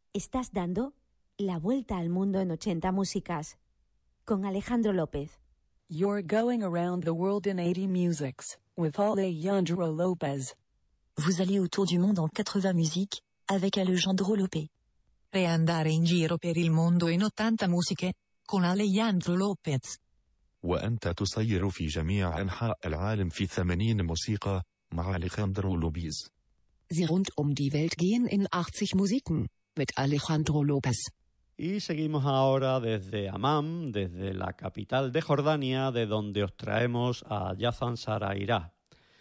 Estás dando la vuelta al mundo en 80 músicas con Alejandro López. You're going around the world in 80 musics with Alejandro López. Vous allez autour du monde en 80 musiques avec Alejandro López. E andare in giro per il mondo in 80 musiche con Alejandro López. وأنت تسير في جميع أنحاء العالم في 80 موسيقى مع أليخاندرو لوبيز. Sie rund um die Welt gehen in 80 Musiken mit Alejandro López. Y seguimos ahora desde Amán, desde la capital de Jordania, de donde os traemos a Yazan Sarairah.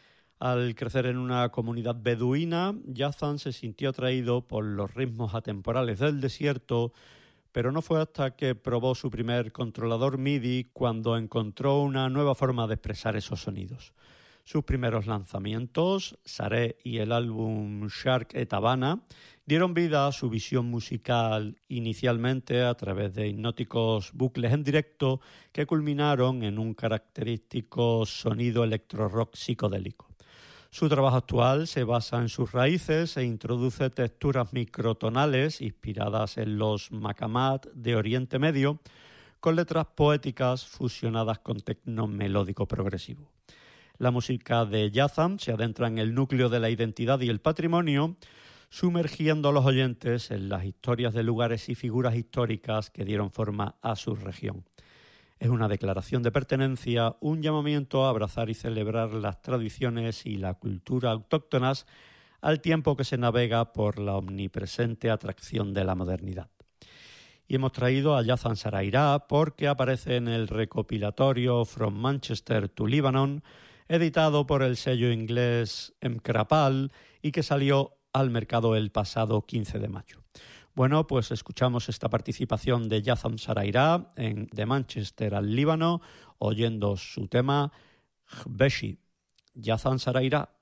Al crecer en una comunidad beduina, Yazan se sintió atraído por los ritmos atemporales del desierto, pero no fue hasta que probó su primer controlador MIDI cuando encontró una nueva forma de expresar esos sonidos. Sus primeros lanzamientos, Sareh y el álbum Shark et Havana, dieron vida a su visión musical inicialmente a través de hipnóticos bucles en directo que culminaron en un característico sonido electro-rock psicodélico. Su trabajo actual se basa en sus raíces e introduce texturas microtonales inspiradas en los maqamat de Oriente Medio, con letras poéticas fusionadas con tecno melódico progresivo. La música de Yazan se adentra en el núcleo de la identidad y el patrimonio, sumergiendo a los oyentes en las historias de lugares y figuras históricas que dieron forma a su región. Es una declaración de pertenencia, un llamamiento a abrazar y celebrar las tradiciones y la cultura autóctonas al tiempo que se navega por la omnipresente atracción de la modernidad. Y hemos traído a Yazan Sarairah porque aparece en el recopilatorio From Manchester to Lebanon, editado por el sello inglés Mkrapal y que salió al mercado el pasado 15 de mayo. Bueno, pues escuchamos esta participación de Yazan Sarairah de Manchester al Líbano, oyendo su tema Jbeshi. Yazan Sarairah.